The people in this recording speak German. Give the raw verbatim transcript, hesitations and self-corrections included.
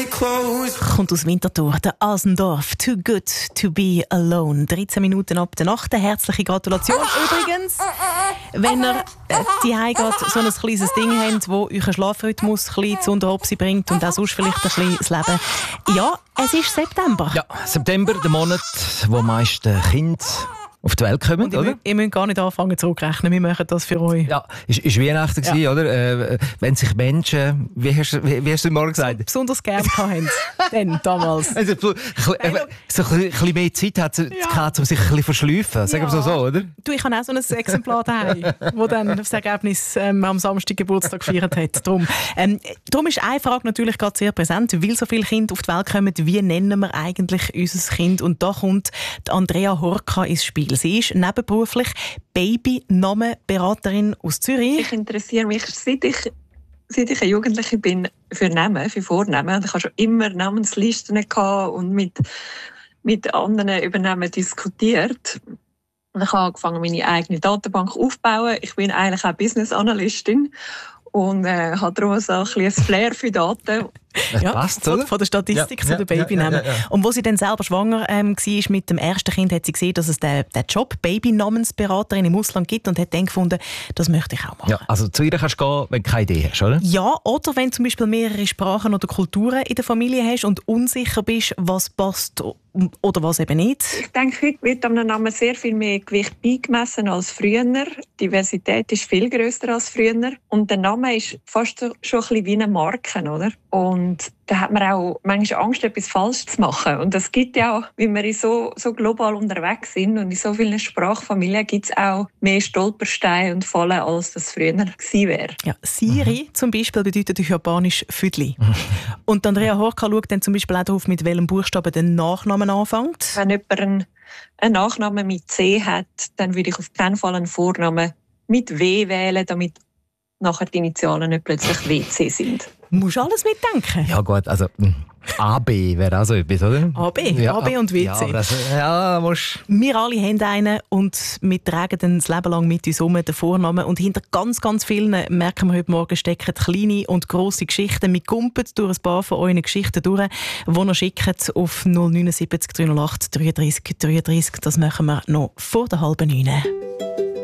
Kommt aus Winterthur, der Asendorf. Too good to be alone. dreizehn Minuten ab der Nacht. Herzliche Gratulation. Übrigens, wenn ihr äh, die Heim so ein kleines Ding habt, das euren Schlafrhythmus ein bisschen zu Unterhopsi bringt und auch sonst vielleicht ein bisschen das Leben. Ja, es ist September. Ja, September, der Monat, wo die meisten Kinder auf die Welt kommen, und oder? Müsst, ihr müsst gar nicht anfangen zurückrechnen, wir machen das für euch. Ja, ist, ist Weihnachten gewesen, Ja. oder? Äh, wenn sich Menschen, wie hast, du- wie, wie hast du morgen gesagt? Besonders gerne haben. Dann, damals. Also, so, äh, so ein bisschen mehr Zeit hat sie Ja. gehabt, um sich ein bisschen verschleifen. Sagen wir Ja. so, so, oder? Du, ich habe auch so ein Exemplar daheim, das dann das Ergebnis ähm, am Samstag Geburtstag gefeiert hat. Darum, ähm, darum ist eine Frage natürlich gerade sehr präsent, weil so viele Kinder auf die Welt kommen, wie nennen wir eigentlich unser Kind? Und da kommt die Andrea Horka ins Spiel. Sie ist nebenberuflich Baby-Namenberaterin aus Zürich. Ich interessiere mich, seit ich, seit ich eine Jugendliche bin, für Namen, für Vornamen. Und ich hatte schon immer Namenslisten gehabt und mit, mit anderen über Namen diskutiert. Und ich habe angefangen, meine eigene Datenbank aufzubauen. Ich bin eigentlich auch Business-Analystin und äh, habe darum so ein bisschen ein Flair für Daten. Das Ja, passt, von, oder? von der Statistik Ja, zu ja, den Babynamen. ja, ja, ja. Und wo sie dann selber schwanger ähm, war mit dem ersten Kind, hat sie gesehen, dass es den, den Job Babynamensberaterin im Ausland gibt und hat dann gefunden, das möchte ich auch machen. Ja, also zu ihr kannst du gehen, wenn du keine Idee hast, oder? Ja, oder wenn du zum Beispiel mehrere Sprachen oder Kulturen in der Familie hast und unsicher bist, was passt oder was eben nicht. Ich denke, heute wird einem Namen sehr viel mehr Gewicht beigemessen als früher. Die Diversität ist viel grösser als früher. Und der Name ist fast so, schon ein bisschen wie eine Marke, oder? Und da hat man auch manchmal Angst, etwas falsch zu machen. Und das gibt ja auch, weil wir so, so global unterwegs sind und in so vielen Sprachfamilien gibt es auch mehr Stolpersteine und Fallen, als das früher gewesen wäre. Ja, Siri Mhm. zum Beispiel bedeutet auf Japanisch Füdli. Und Andrea Horka schaut dann zum Beispiel auch darauf, mit welchem Buchstaben der Nachname anfängt. Wenn jemand einen, einen Nachnamen mit C hat, dann würde ich auf keinen Fall einen Vornamen mit W wählen, damit nachher die Initialen nicht plötzlich W C sind. Musst alles mitdenken. Ja gut, also mh, A B wäre auch so etwas, oder? A B, A B und W C. Ja, aber das, ja, musst... Wir alle haben einen und wir tragen dann das Leben lang mit uns um den Vornamen. Und hinter ganz, ganz vielen, merken wir heute Morgen, stecken kleine und grosse Geschichten. Wir kumpen durch ein paar von euren Geschichten durch, die ihr schickt auf null neun sieben drei null acht dreiunddreißig dreiunddreißig. Das machen wir noch vor der halben neun.